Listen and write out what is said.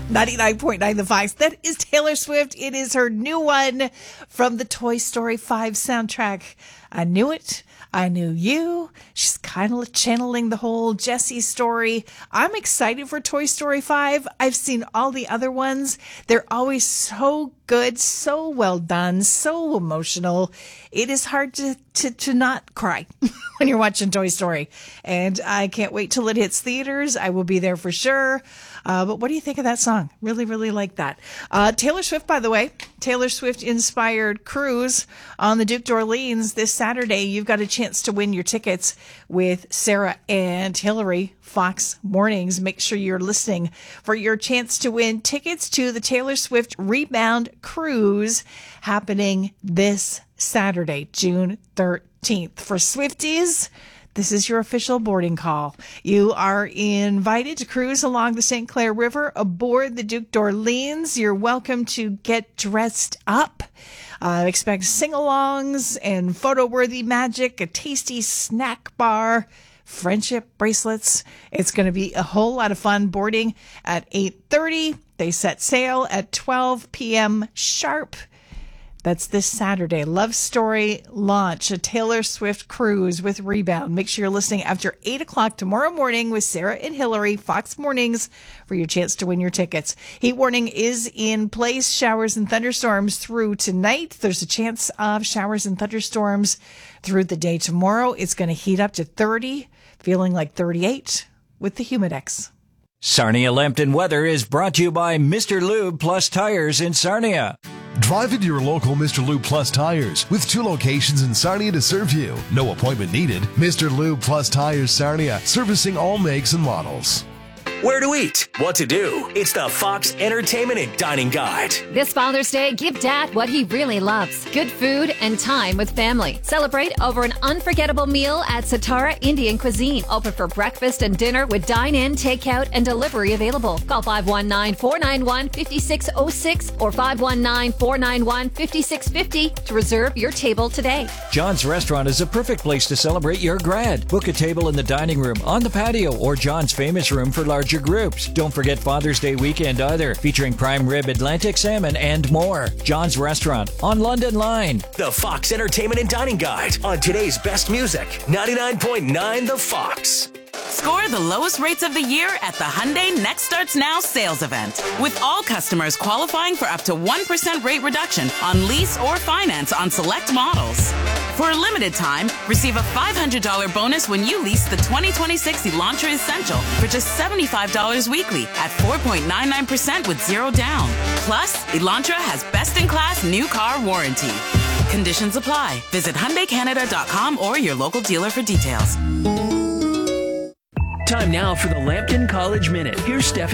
99.9 The Fox. That is Taylor Swift. It is her new one from the Toy Story 5 soundtrack. I Knew It. I Knew You. She's kind of channeling the whole Jessie story. I'm excited for Toy Story 5. I've seen all the other ones. They're always so good, so well done, so emotional. It is hard to not cry when you're watching Toy Story. And I can't wait till it hits theaters. I will be there for sure. But what do you think of that song? Really, really like that. Taylor Swift, by the way, Taylor Swift inspired cruise on the Duke d'Orleans this Saturday. You've got a chance to win your tickets with Sarah and Hillary, Fox Mornings. Make sure you're listening for your chance to win tickets to the Taylor Swift Rebound Cruise happening this Saturday, June 13th. For Swifties, this is your official boarding call. You are invited to cruise along the St. Clair River aboard the Duke d'Orleans. You're welcome to get dressed up. Expect sing-alongs and photo-worthy magic, a tasty snack bar, friendship bracelets. It's going to be a whole lot of fun. Boarding at 8:30. They set sail at 12 p.m. sharp. That's this Saturday. Love Story launch, a Taylor Swift cruise with Rebound. Make sure you're listening after 8 o'clock tomorrow morning with Sarah and Hillary, Fox Mornings, for your chance to win your tickets. Heat warning is in place. Showers and thunderstorms through tonight. There's a chance of showers and thunderstorms through the day tomorrow. It's going to heat up to 30, feeling like 38 with the Humidex. Sarnia Lambton weather is brought to you by Mr. Lube Plus Tires in Sarnia. Drive into your local Mr. Lube Plus Tires with 2 locations in Sarnia to serve you. No appointment needed. Mr. Lube Plus Tires Sarnia, servicing all makes and models. Where to eat, what to do. It's the Fox Entertainment and Dining Guide. This Father's Day, give Dad what he really loves. Good food and time with family. Celebrate over an unforgettable meal at Satara Indian Cuisine. Open for breakfast and dinner with dine-in, takeout, and delivery available. Call 519-491-5606 or 519-491-5650 to reserve your table today. John's Restaurant is a perfect place to celebrate your grad. Book a table in the dining room, on the patio, or John's Famous Room for larger groups. Don't forget Father's Day weekend either, featuring prime rib Atlantic salmon and more. John's Restaurant on London Line. The Fox Entertainment and Dining Guide on today's best music. 99.9 The Fox. Score the lowest rates of the year at the Hyundai Next Starts Now sales event. With all customers qualifying for up to 1% rate reduction on lease or finance on select models. For a limited time, receive a $500 bonus when you lease the 2026 Elantra Essential for just $75 weekly at 4.99% with zero down. Plus, Elantra has best-in-class new car warranty. Conditions apply. Visit HyundaiCanada.com or your local dealer for details. Time now for the Lambton College Minute. Here's Steph.